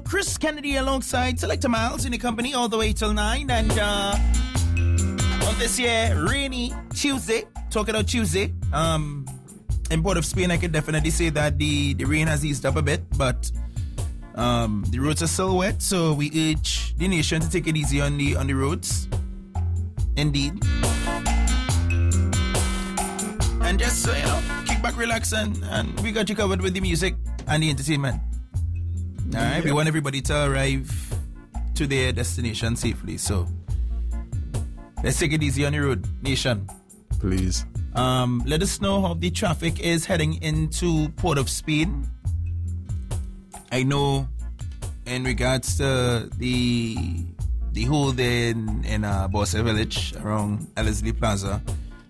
Chris Kennedy alongside Selector Miles in the company all the way till 9. And on this year, rainy Tuesday, talking about Tuesday, in Port of Spain, I can definitely say that the rain has eased up a bit, but the roads are still wet, so we urge the nation to take it easy on the roads. Indeed. And just, kick back, relax, and we got you covered with the music and the entertainment. Alright, we want everybody to arrive to their destination safely, so let's take it easy on the road, nation. Please. Let us know how the traffic is heading into Port of Spain. I know in regards to the hole there in Bosse Village around Ellerslie Plaza,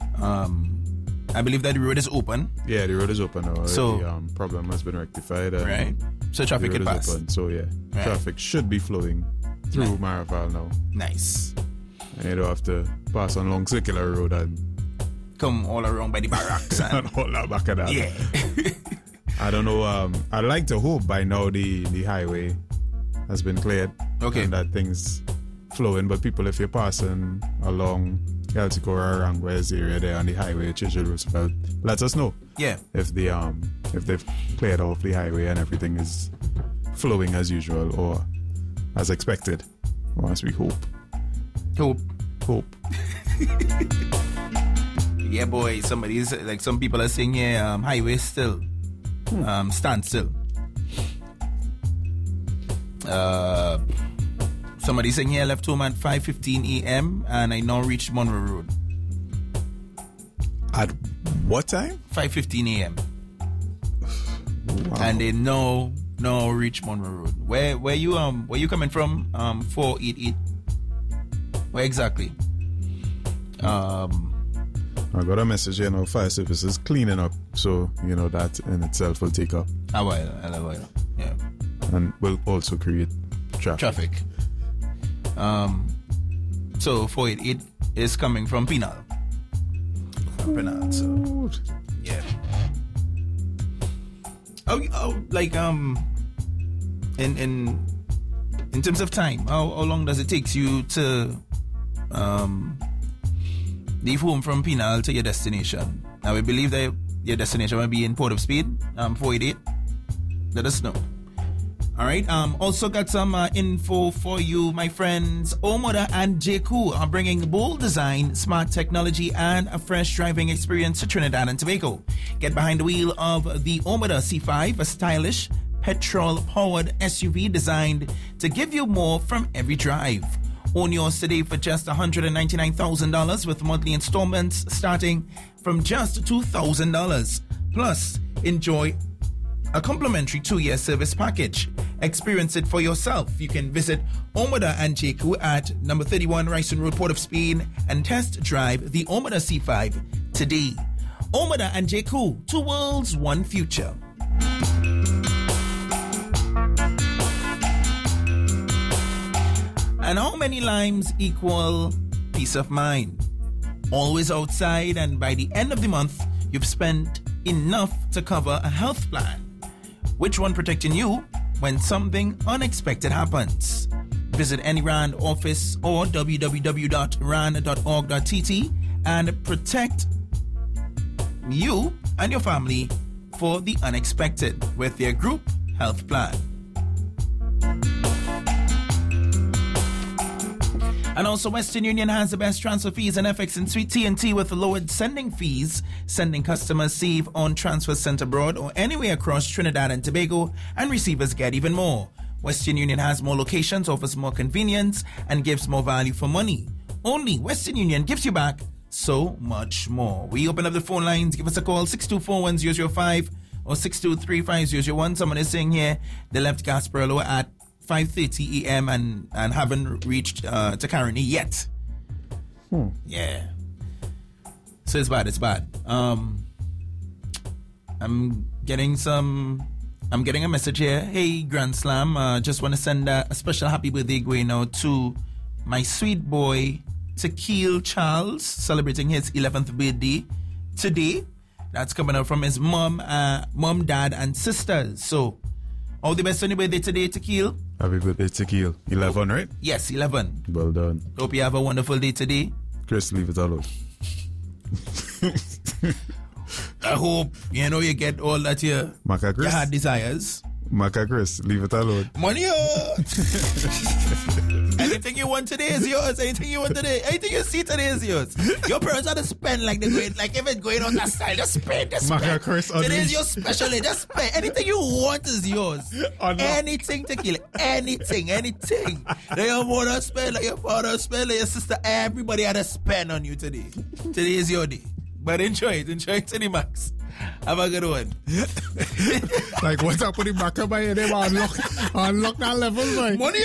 I believe that the road is open. Yeah, the road is open now. So the problem has been rectified. Right. So traffic can pass. Open, so yeah, right. Traffic should be flowing through Maraval now. Nice. And you don't have to pass on Long Circular Road and come all around by the barracks and all that back of that. Yeah. I don't know. I'd like to hope by now the highway has been cleared. Okay. And that things flowing. But people, if you're passing along Elticora, Aranguez area there on the highway, Churchill Roosevelt, let us know. Yeah. If they've cleared off the highway and everything is flowing as usual or as expected. Or as we hope. Hope. Yeah, boy. Some people are saying highway still. Stand still. Somebody saying here left home at 5:15 a.m. and I now reached Monroe Road. At what time? 5:15 a.m. Wow. And they now reach Monroe Road. Where you coming from? 488. Where exactly? I got a message here now. Fire services cleaning up, so that in itself will take up a while. Yeah, and will also create traffic. So 488 is coming from Penal. So yeah. In terms of time, how long does it take you to leave home from Penal to your destination? Now we believe that your destination will be in Port of Spain, 488. Let us know. Alright, also got some info for you, my friends. Omoda and JQ are bringing bold design, smart technology, and a fresh driving experience to Trinidad and Tobago. Get behind the wheel of the Omoda C5, a stylish, petrol-powered SUV designed to give you more from every drive. Own yours today for just $199,000 with monthly installments starting from just $2,000. Plus, enjoy a complimentary 2-year service package. Experience it for yourself. You can visit Omoda and JQ at number 31 Ryson Road, Port of Spain, and test drive the Omoda C5 today. Omoda and JQ, 2 worlds, 1 future. And how many limes equal peace of mind? Always outside, and by the end of the month, you've spent enough to cover a health plan. Which one protecting you when something unexpected happens? Visit any RAND office or www.rand.org.tt and protect you and your family for the unexpected with their group health plan. And also, Western Union has the best transfer fees and FX and Sweet TNT with lowered sending fees. Sending customers save on transfers sent abroad or anywhere across Trinidad and Tobago, and receivers get even more. Western Union has more locations, offers more convenience, and gives more value for money. Only Western Union gives you back so much more. We open up the phone lines. Give us a call, 624-1005 or 623-5001. Someone is saying here they left Gasparilla at 5:30 a.m. and haven't reached to Caroni yet. Yeah. So it's bad. I'm getting a message here. Hey, Grand Slam. Just want to send a special happy birthday going out to my sweet boy, Tequil Charles, celebrating his 11th birthday today. That's coming out from his mom, dad, and sisters. So, all the best on your birthday today, Tequil. Happy birthday, Tequila. 11, right? Yes, 11. Well done. Hope you have a wonderful day today. Chris, leave it alone. I hope, you get all that your heart desires. Maca Chris, leave it alone. Money out! Anything you want today is yours. Anything you want today, anything you see today is yours. Your parents are to spend like they're going, like if it's going on that style, just spend, Maca Chris, today is your special day, just spend. Anything you want is yours. Anything to kill, anything. Like your mother spend, like your father spend, like your sister, everybody had to spend on you today. Today is your day. But enjoy it to the max. Have a good one. Like what's up with the back of my head? Unlock that level, boy. Money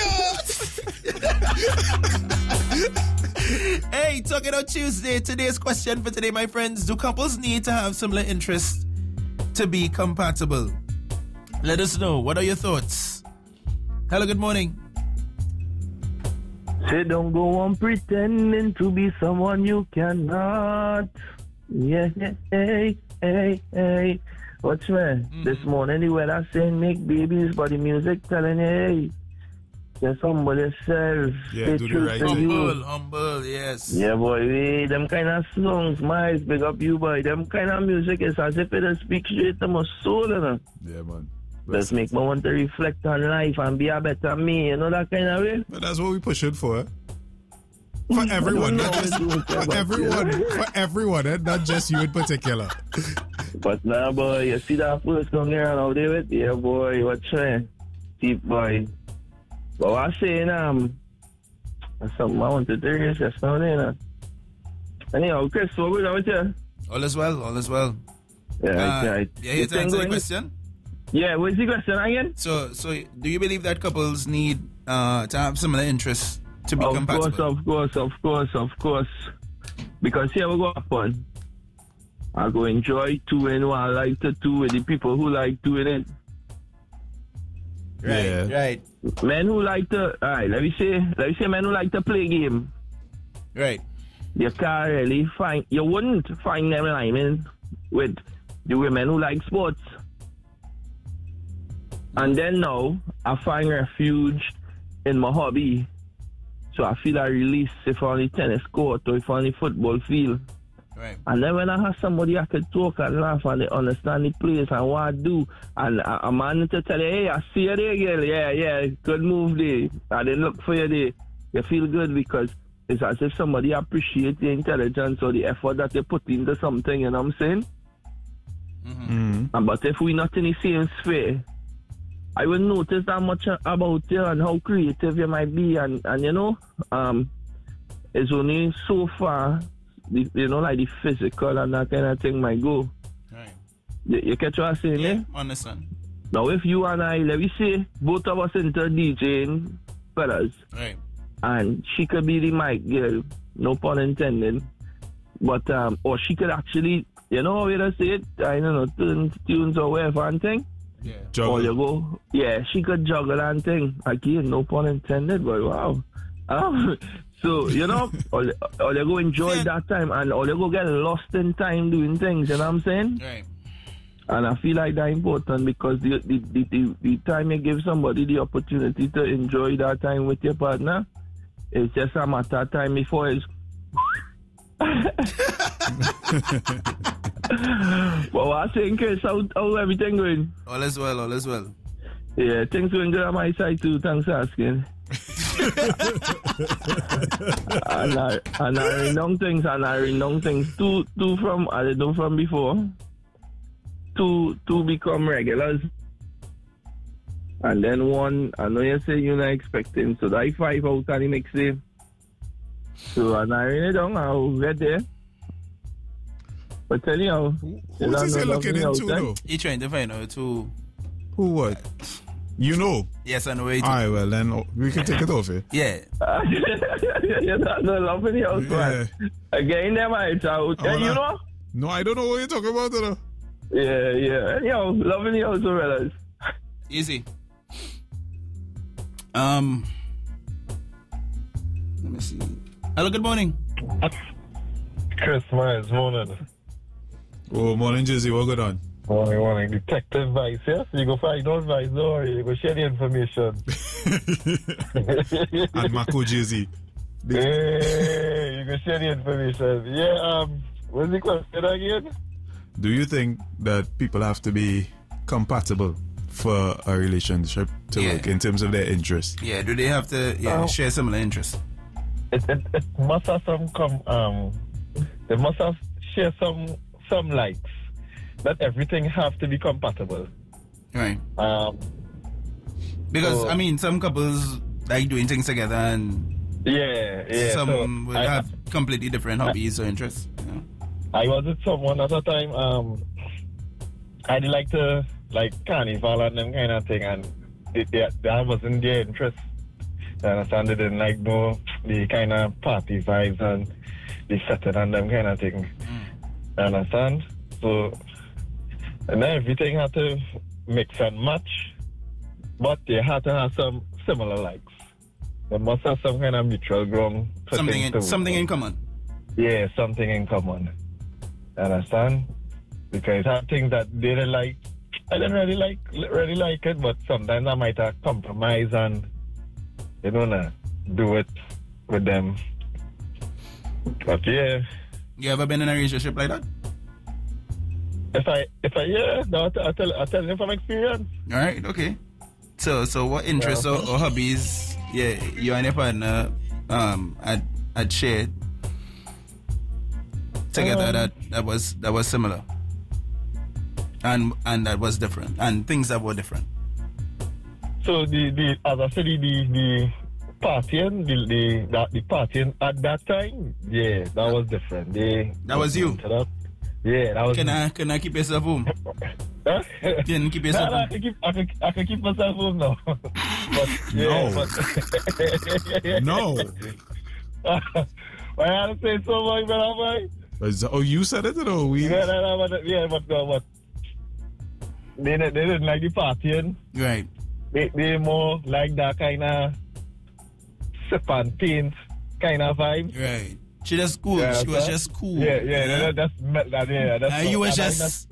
out! Hey, talking on Tuesday. Today's question for today, my friends. Do couples need to have similar interests to be compatible? Let us know. What are your thoughts? Hello, good morning. Say don't go on pretending to be someone you cannot. Yeah, hey. What's man? This morning the weather saying make babies, but the music telling you, hey, just humble yourself. Yeah, do the right thing. Humble, yes. Yeah, boy, them kind of songs, Miles, big up you, boy. Them kind of music is as if it speaks straight to my soul, you know? Yeah, man. Just make me want to reflect on life and be a better me, you know, that kind of way? But that's what we pushing for. For everyone, for everyone, not just you in particular. But now, boy, you see that first song here now, David? Yeah, boy, what's that? Deep boy. But what I'm saying, that's something I wanted to hear just now, there. Anyhow, Chris, what was that with you? All is well. Yeah, right. Yeah, you to answer the question? Yeah, what's the question again? So do you believe that couples need to have similar interests to be compatible? Of course. Because here we go upon. I go enjoy doing what I like to do with the people who like doing it. Right. Men who like to, alright, let me say men who like to play game. Right. You can't really find, you wouldn't find them aligning with the women who like sports. And then now, I find refuge in my hobby. So I feel I release if on the tennis court or if on the football field. Right. And then when I have somebody I could talk and laugh and they understand the place and what I do, and a man to tell you, hey, I see you there, girl. Yeah, good move there. I didn't look for you there. You feel good because it's as if somebody appreciates the intelligence or the effort that they put into something, you know what I'm saying? Mm-hmm. But if we're not in the same sphere, I will notice that much about you and how creative you might be, and you know, it's only so far, like the physical and that kind of thing might go. Right. You catch what I'm saying, yeah? Understand. Now, if you and I, let me say, both of us into DJing, fellas, right, and she could be the mic girl, no pun intended, but, or she could actually, you know how you say it, I don't know, turn tunes or whatever and thing. Yeah. Or you go, yeah, she could juggle and thing. Again, no pun intended, but wow. So, you know, or you go enjoy that time and or you go get lost in time doing things, you know what I'm saying? Right. And I feel like that's important because the time you give somebody the opportunity to enjoy that time with your partner, it's just a matter of time before it's well, what I think is how everything going? All is well. Yeah, things going good on my side too, thanks for asking. and I renown things. Two from I didn't know from before. Two become regulars. And then one, I know you say you're not expecting, so that 5 out of the next day. So and I really don't, I'll get there. But anyhow, who's is he looking into though? He trying to find out who what? You know? Yes, I know where. Alright, well then we can take it off here. Yeah. You're not loving the house, man. Again, them out. You know? No, I don't know what you're talking about though. Yeah. Anyhow, loving the house, brothers. Easy. Let me see. Hello, good morning. Chris Myers, morning. Oh, morning, Jizzy. What good on? Morning. Detective Vice, yes? You go find out Vice, don't worry. You go share the information. And Mako Jay-Z. Hey, you can share the information. Yeah, what's the question again? Do you think that people have to be compatible for a relationship to work in terms of their interests? Yeah, do they have to share similar interests? It must have they must have share some likes. Not everything have to be compatible. Right. Because so, I mean, some couples like doing things together, and some will have completely different hobbies or interests. You know? I was with someone at a time. I did like to carnival and them kind of thing, and that wasn't their interest. You understand? They didn't like the kind of party vibes and the setting and them kind of thing. You understand? So, and then everything had to mix and match, but they had to have some similar likes. They must have some kind of mutual ground. Something in common. Yeah, something in common. You understand? Because I have things that they didn't like. I didn't really like it, but sometimes I might have compromise and do it with them. But yeah. You ever been in a relationship like that? If I I'll tell you from experience. All right, okay. So what interests or hobbies you and your partner had shared together that was similar and that was different, and things that were different? So the as I said, the partying, the partying at that time, that was different. That was you. Yeah, that was. Can I keep yourself home? Huh? Can you keep yourself home? I can keep myself home now. No. Why I say so much, man? Oh, you said it, or we? But they didn't like the partying. Right. They more like that kind of sip and paint kind of vibe. Right. She just cool. Yeah, she was just cool. Yeah. That's you was just.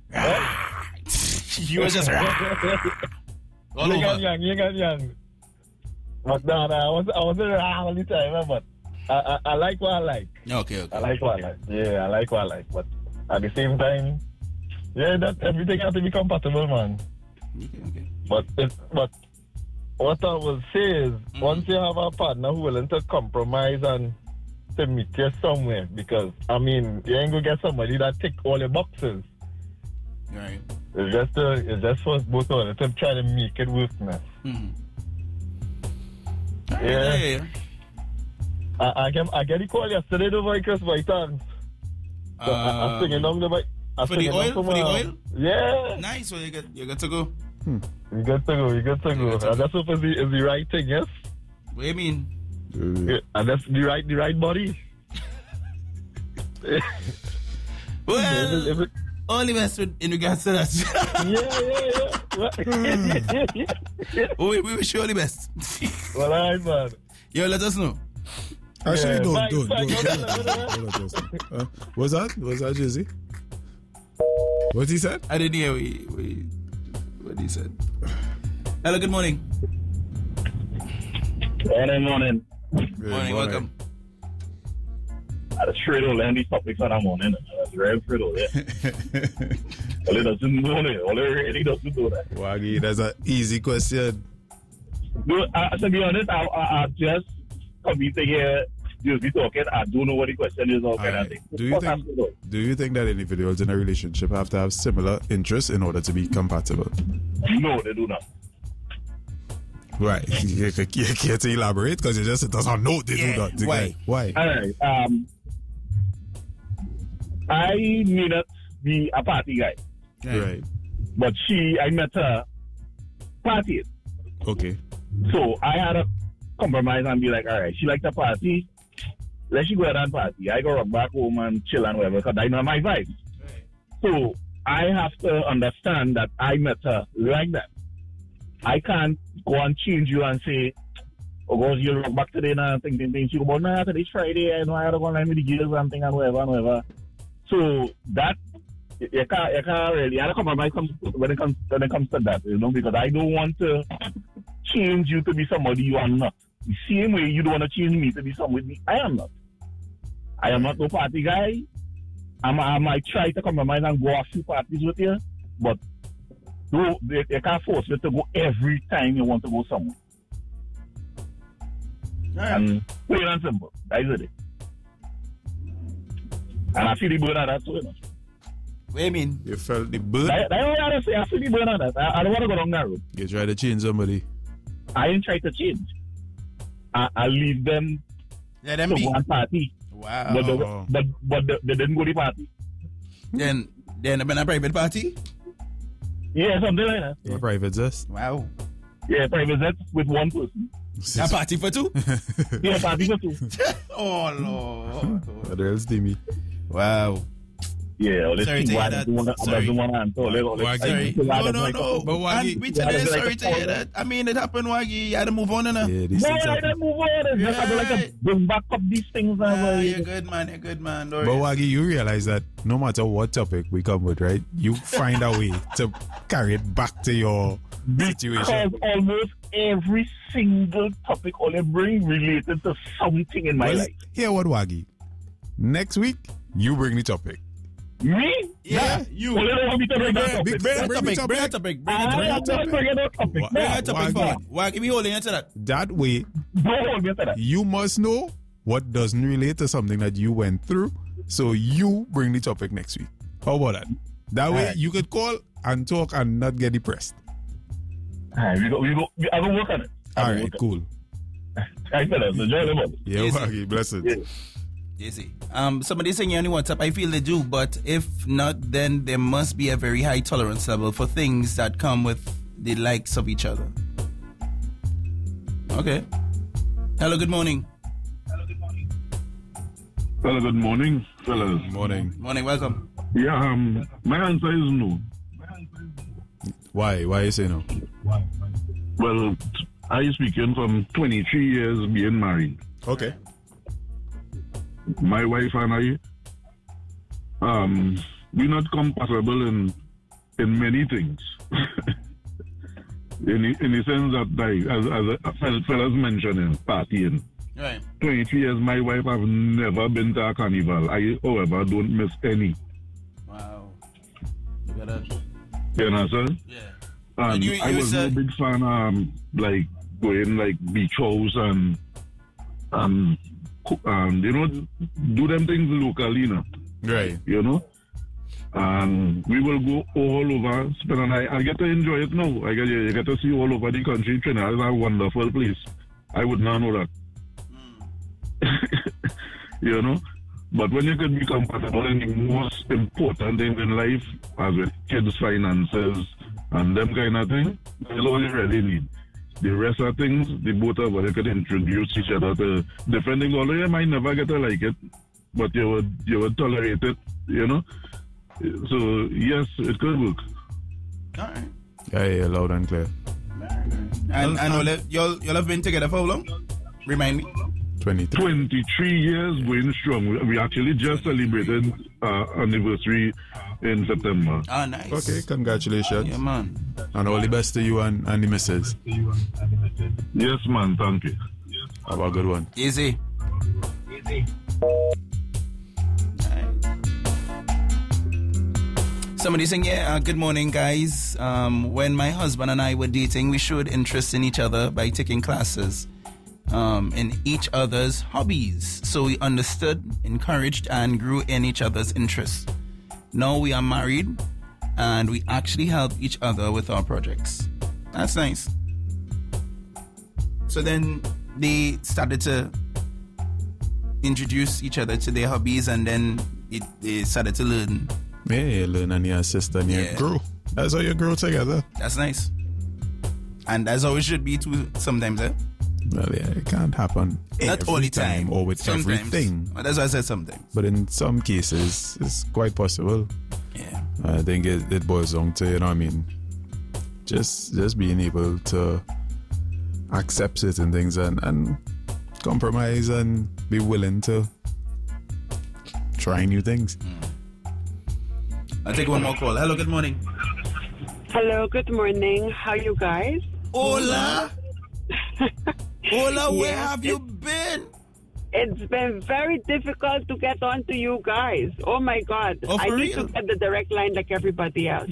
You was just. All over. Young. But no, I wasn't all the time, but I like what I like. Okay. I like what I like. Yeah, I like what I like. But at the same time, that everything has to be compatible, man. Okay. But what I will say is, once you have a partner who willing to compromise and to meet you somewhere, because I mean, you ain't gonna get somebody that tick all your boxes. Right. It's just for both of them to try to make it work, man. Yeah. I get the call yesterday to my Chris by chance. So I'm singing down the bike. For the oil? Yeah. Nice. So you got to go. You got to go. And that's what is the right thing, yes? What do you mean? Yeah, and that's the right body. Well, only best in regards to that. Yeah. We wish you all the best. Well, all right, man. Yo, let us know. Actually, don't. Was that Jay-Z? What he said? I didn't hear what he said. Hello, good morning. Morning. Morning, welcome. That's straight on these topics that I'm on, that's very brittle, yeah. Well, it doesn't know it. Well, it really doesn't know that. Waggy, that's an easy question. No, to be honest, I just come here, just be talking. I don't know what the question is or kind of thing. Do you think that individuals in a relationship have to have similar interests in order to be compatible? No, they do not. Right. You can't elaborate because you just doesn't know they do that. Why? All right. I may not be a party guy. Right. But I met her partying. Okay. So I had to compromise and be like, all right, she likes to party. Let she go ahead and party. I go rock back home and chill and whatever because I know my vibe. Right. So I have to understand that I met her like that. I can't go and change you and say, oh, God, you'll rock back today and thing. She go, but no, today's Friday. I know I had to go online with the girls and thing and whatever. So that, you can't really, I have to compromise when it comes to that, because I don't want to change you to be somebody you are not. The same way you don't want to change me to be somebody I am not. I am not no party guy. I might try to compromise and go a few parties with you, but no, they can't force you to go every time you want to go somewhere. Right. And plain and simple. That is it. And I feel the burn of that too. You know. What do you mean? You felt the burn? That's what I say. I feel the burn of that. I don't want to go down that road. You try to change somebody. I ain't try to change. I leave them Let them to be. go and party. Wow. But they didn't go to the party. Then I've been a private party? Yeah, something like that. A private zest. Wow. Yeah, private jet with one person. A party for two? Yeah, party for two. Oh, Lord. What else, Timmy? Wow. Yeah, all this Sorry thing to hear why that. I don't want to answer. Sorry. No. But Waggy- And we sorry to hear that. I mean, it happened, Waggy. You had to move on, innit? Yeah, these No, things I happen. don't move on. Yeah. I like to bring back up these things. You're good, man. You're good, man. Don't But worry. Waggy, you realize that no matter what topic we come with, right? You find a way to carry it back to your situation. Because almost every single topic I bring related to something in my Well, life. hear what, Waggy. Next week, you bring the topic. Me? Yeah, you. Well, you don't want me to bring that topic. Big Bring man, a bring the topic. Bring a topic. topic. Bring a I topic. am not bringing no topic. Bring Bring No, a topic Waggy. forward. Waggy, we holding into that. That way, don't hold me to that. you must know what doesn't relate to something that you went through. So you bring the topic next week. How about that? That way, Alright. you could call and talk and not get depressed. Alright, I will work on it. All right, cool. I said that. Enjoy the money. Yeah, Yes, Waggy, bless it. Yeah. Easy. Somebody saying on WhatsApp, I feel they do, but if not, then there must be a very high tolerance level for things that come with the likes of each other. Okay. Hello, good morning. Well, good morning, fellas. Morning. Morning, welcome. Yeah, my answer is no. Why? Why you say no? Well, I speaking from 23 years being married. Okay. My wife and I, we're not compatible in many things. in the sense that, like, as fellas mentioning, partying. Right. 23 years, my wife have never been to a carnival. I, however, don't miss any. Wow. Look at that. You understand? Yeah. And And you I was no said- big fan, like going like beach house and you know, do them things locally, you know. Right. You know. And we will go all over, spend a night. I get to enjoy it now. You get to see all over the country. Trinidad is a wonderful place. I would not know that. You know. But when you can be compatible in the most important things in life, as with kids' finances and them kind of thing, that's all you really need. The rest of things, the both of us could introduce each other to different things. Although you might never get to like it, but you would tolerate it, you know. So yes, it could work. All right. Yeah, loud and clear. And y'all have been together for how long? Remind me. 23. 23 years going strong. We actually just celebrated anniversary in September. Ah, nice. Okay, congratulations. Yeah, man. And all the best to you and the missus. Yes, man. Thank you. Have a good one. Easy. Somebody saying, yeah, good morning, guys. When my husband and I were dating, we showed interest in each other by taking classes in each other's hobbies. So we understood, encouraged, and grew in each other's interests. Now we are married, and we actually help each other with our projects. That's nice. So then they started to introduce each other to their hobbies, and then they started to learn. Yeah, you learn and you assist and you Yeah. grow. That's how you grow together. That's nice. And that's how it should be too sometimes, eh? Well, yeah, it can't happen Not every all the time. or with Sometimes. everything. Well, that's why I said sometimes. But in some cases, it's quite possible. Yeah. I think it boils down to, you know what I mean, just being able to accept certain things and compromise and be willing to try new things. I'll take one more call. Hello, good morning. Hello, good morning. How you guys? Hola. Ola, where Yes, have you been? It's been very difficult to get on to you guys. Oh my God. Oh, I for need real? to get the direct line like everybody else.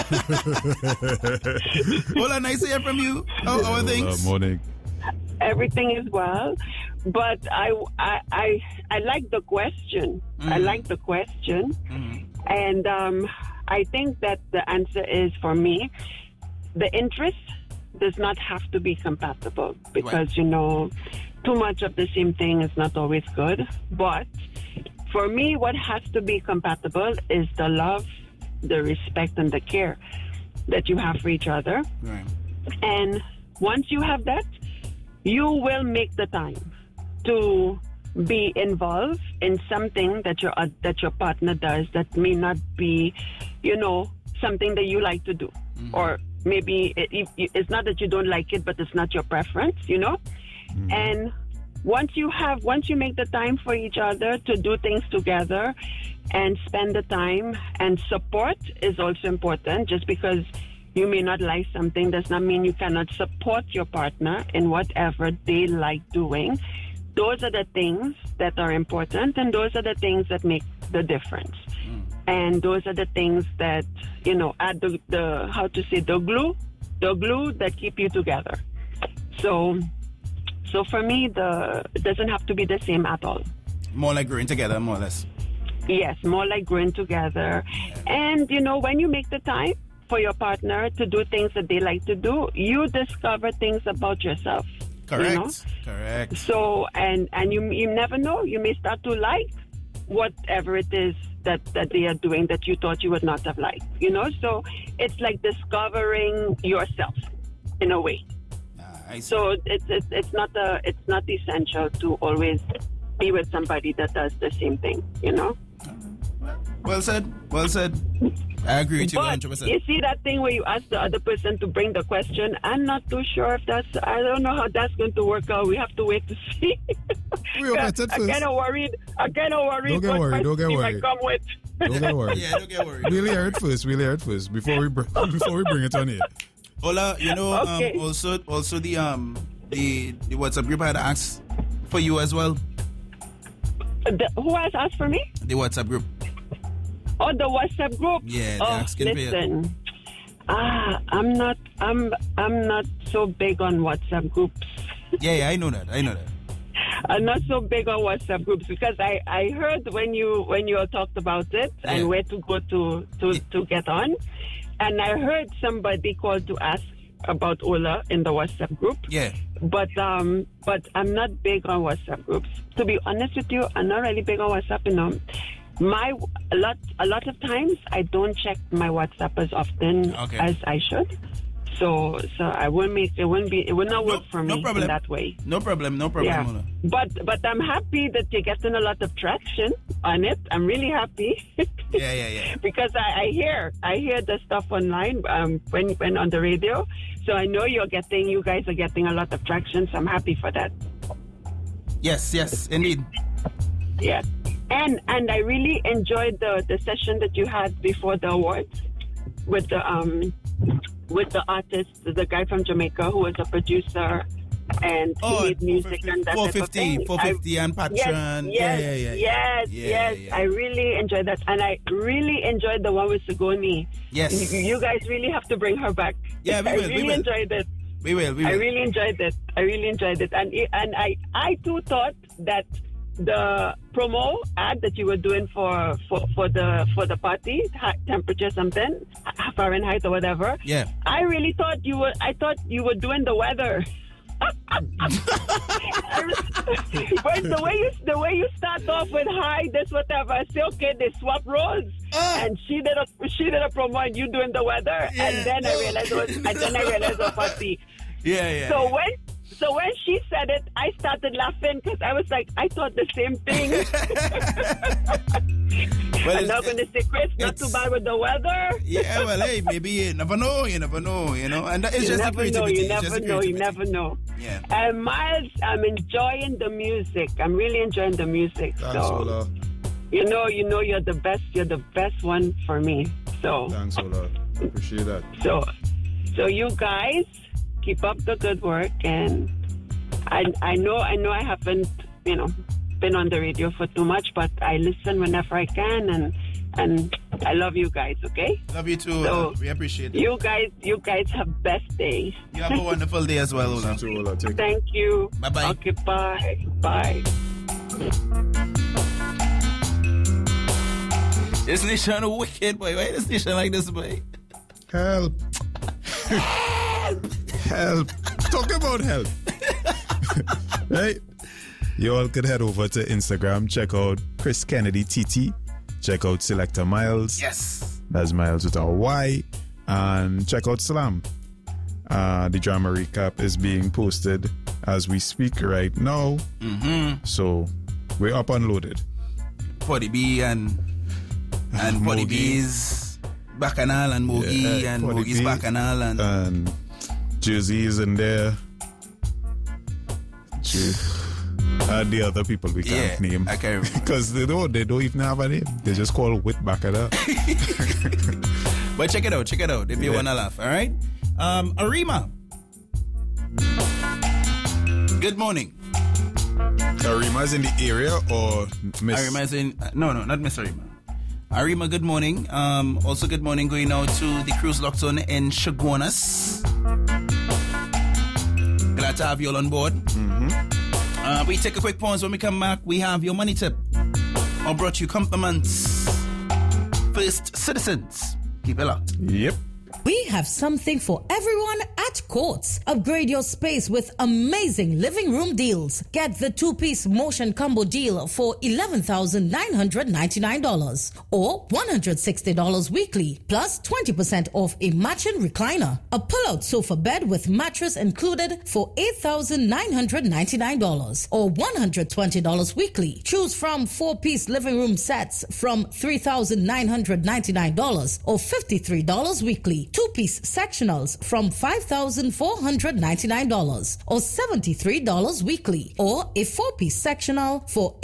Ola, nice to hear from you. How are things? Morning. Everything is well. But I like the question. I like the question. And I think that the answer is, for me, the interest does not have to be compatible because, too much of the same thing is not always good. But for me, what has to be compatible is the love, the respect, and the care that you have for each other. Right. And once you have that, you will make the time to be involved in something that your partner does that may not be, something that you like to do. Or maybe it's not that you don't like it, but it's not your preference, And once you make the time for each other to do things together and spend the time, and support is also important. Just because you may not like something does not mean you cannot support your partner in whatever they like doing. Those are the things that are important, and those are the things that make the difference. And those are the things that, add the glue that keep you together. So for me, it doesn't have to be the same at all. More like growing together, more or less. Yes, more like growing together. And, when you make the time for your partner to do things that they like to do, you discover things about yourself. Correct. Correct. So, and you never know. You may start to like whatever it is that they are doing that you thought you would not have liked, So it's like discovering yourself in a way. So it's not essential to always be with somebody that does the same thing, Well said. I agree with you But 100%. you see that thing where you ask the other person to bring the question? I'm not too sure if I don't know how that's going to work out. We have to wait to see. We will get it I'm first. kind of worried. Don't get what worried, don't get question worried. might come with. Don't get worried. Yeah, don't get worried. We'll hear it first. Before we bring it on here. Ola, Okay. also the WhatsApp group had asked for you as well. Who has asked for me? The WhatsApp group. Oh, the WhatsApp group. Yeah, they're asking for you. listen. I'm not so big on WhatsApp groups. Yeah, I know that. I'm not so big on WhatsApp groups because I heard when you talked about it and where to go to get on, and I heard somebody called to ask about Ola in the WhatsApp group. Yeah. But I'm not big on WhatsApp groups. To be honest with you, I'm not really big on WhatsApp. A lot of times I don't check my WhatsApp as often as I should. So it would not work for me in that way. No problem, Yeah. Ola. But I'm happy that you're getting a lot of traction on it. I'm really happy. Yeah. Because I hear the stuff online when on the radio. So I know you guys are getting a lot of traction. So I'm happy for that. Yes, indeed. Yeah. And I really enjoyed the session that you had before the awards with the artist, the guy from Jamaica who was a producer and he made music and that type of thing. 450 and Patron. Yes. I really enjoyed that. And I really enjoyed the one with Sigoni. Yes. You guys really have to bring her back. Yeah, we will. I really enjoyed it. We will. I really enjoyed it. And I too thought that the promo ad that you were doing for the party, temperature something, Fahrenheit or whatever. Yeah. I really thought you were doing the weather. But the way you start off with hi, this whatever, I say okay, they swap roles, and she did a promo and you doing the weather, and then I realized it was party. Yeah. So when she said it, I started laughing because I was like, I thought the same thing. Well, I'm not going to say, Chris, not too bad with the weather. Yeah, well, hey, maybe you never know, and it's just a creativity. You never know. Yeah. And Miles, I'm enjoying the music. I'm really enjoying the music. Thanks, Ola. You know, you're the best. You're the best one for me. So. Thanks, Ola. Appreciate that. So you guys keep up the good work, and I know I haven't, been on the radio for too much, but I listen whenever I can, and I love you guys, okay? Love you too. So, we appreciate it. You guys have best day. You have a wonderful day as well, Ola. Thank you. Bye-bye. Okay, bye. Bye. This nation wicked, boy. Why is this nation like this, boy? Help. Help. Talk about help. Right? You all could head over to Instagram, check out Chris Kennedy TT, check out Selector Miles. Yes. That's Miles with a Y. And check out Slam. The drama recap is being posted as we speak right now. Mm-hmm. So we're up and loaded. Poddy B and Poddy B's Bacchanal and Mogi and Mogi's Bacchanal and Jersey's in there. And the other people we can't name. I can't remember. Because they don't even have a name. They just call Wit Bacchanal. But check it out if you wanna laugh, alright? Arima. Good morning. Arima's in the area or Miss? Arima's in no, not Miss Arima. Arima, good morning. Also good morning going out to the cruise locked on in Chaguanas. Glad to have you all on board. Mm-hmm. We take a quick pause. When we come back, we have your money tip. I brought you compliments. First Citizens. Keep it locked. Yep. We have something for everyone at Courts. Upgrade your space with amazing living room deals. Get the 2-piece motion combo deal for $11,999 or $160 weekly, plus 20% off a matching recliner. A pull-out sofa bed with mattress included for $8,999 or $120 weekly. Choose from 4-piece living room sets from $3,999 or $53 weekly. 2-piece sectionals from $5,499 or $73 weekly, or a 4-piece sectional for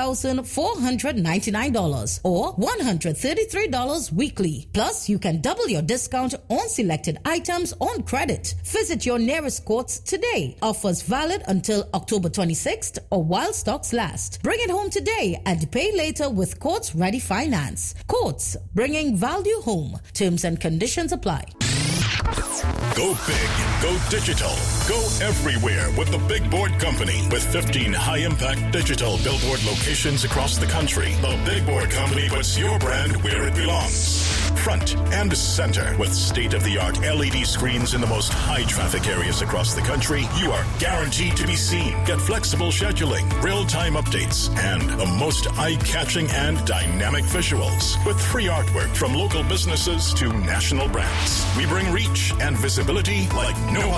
$8,499 or $133 weekly. Plus, you can double your discount on selected items on credit. Visit your nearest Courts today. Offers valid until October 26th or while stocks last. Bring it home today and pay later with Courts Ready Finance. Courts, bringing value home. Terms and conditions apply. Go big, go digital, go everywhere with the Big Board Company. With 15 high-impact digital billboard locations across the country, the Big Board Company puts your brand where it belongs. Front and center with state-of-the-art LED screens in the most high-traffic areas across the country, you are guaranteed to be seen. Get flexible scheduling, real-time updates, and the most eye-catching and dynamic visuals with free artwork from local businesses to national brands. We bring reach and visibility like no